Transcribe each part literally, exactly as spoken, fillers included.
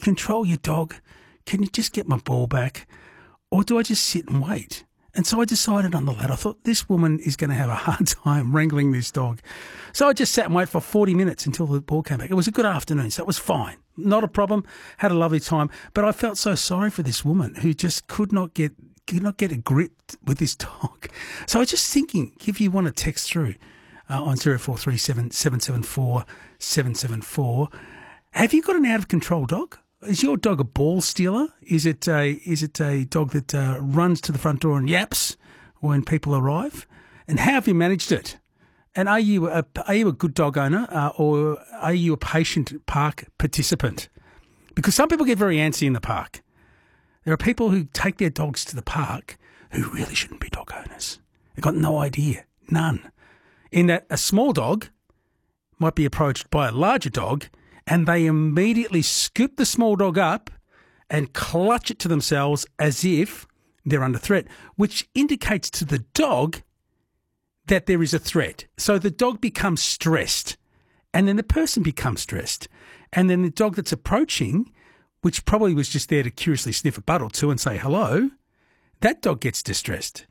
control your dog? Can you just get my ball back? Or do I just sit and wait? And so I decided on the latter. I thought, this woman is going to have a hard time wrangling this dog. So I just sat and waited for forty minutes until the ball came back. It was a good afternoon, so it was fine. Not a problem. Had a lovely time. But I felt so sorry for this woman who just could not get could not get a grip with this dog. So I was just thinking, if you want to text through uh, on zero four three seven, seven seven four, seven seven four, have you got an out-of-control dog? Is your dog a ball stealer? Is it a, is it a dog that uh, runs to the front door and yaps when people arrive? And how have you managed it? And are you a, are you a good dog owner uh, or are you a patient park participant? Because some people get very antsy in the park. There are people who take their dogs to the park who really shouldn't be dog owners. They've got no idea, none. In that a small dog might be approached by a larger dog and they immediately scoop the small dog up and clutch it to themselves as if they're under threat, which indicates to the dog that there is a threat. So the dog becomes stressed, and then the person becomes stressed. And then the dog that's approaching, which probably was just there to curiously sniff a butt or two and say hello, that dog gets distressed.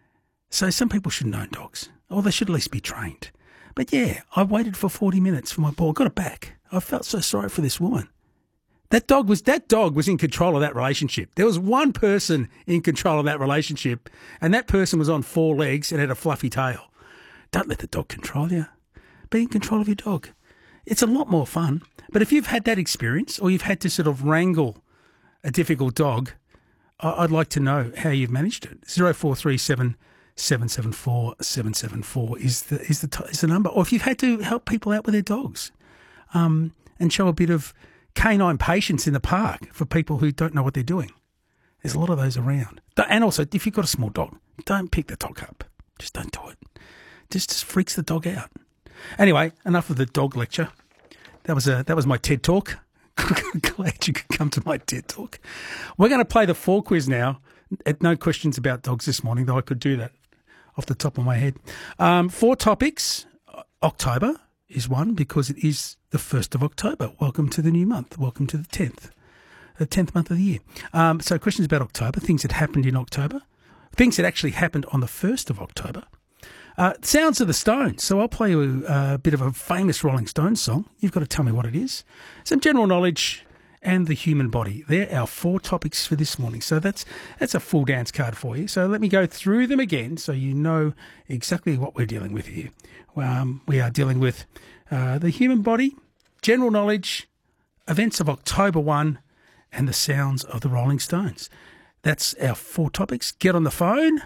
So some people shouldn't own dogs, or they should at least be trained. But yeah, I waited for forty minutes for my ball, got it back. I felt so sorry for this woman. That dog was that dog was in control of that relationship. There was one person in control of that relationship, and that person was on four legs and had a fluffy tail. Don't let the dog control you. Be in control of your dog. It's a lot more fun. But if you've had that experience, or you've had to sort of wrangle a difficult dog, I'd like to know how you've managed it. Zero four three seven, seven seven four, seven seven four is the is the is the number. Or if you've had to help people out with their dogs. Um, and show a bit of canine patience in the park for people who don't know what they're doing. There's a lot of those around. And also, if you've got a small dog, don't pick the dog up. Just don't do it. Just, just freaks the dog out. Anyway, enough of the dog lecture. That was a that was my TED Talk. Glad you could come to my TED Talk. We're going to play the four quiz now. No questions about dogs this morning, though I could do that off the top of my head. Um, four topics. October is one because it is the first of October. Welcome to the new month. Welcome to the tenth. The tenth month of the year. Um, so questions about October, things that happened in October, things that actually happened on the first of October. Uh, Sounds of the Stones. So I'll play you a, a bit of a famous Rolling Stones song. You've got to tell me what it is. Some general knowledge and the human body. They're our four topics for this morning. So that's that's a full dance card for you. So let me go through them again so you know exactly what we're dealing with here. Um, we are dealing with uh, the human body, general knowledge, events of October first, and the sounds of the Rolling Stones. That's our four topics. Get on the phone.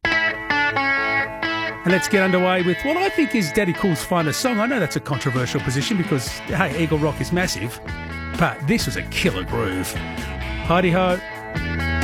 And let's get underway with what I think is Daddy Cool's finest song. I know that's a controversial position because, hey, Eagle Rock is massive, but this was a killer groove. Heidi ho.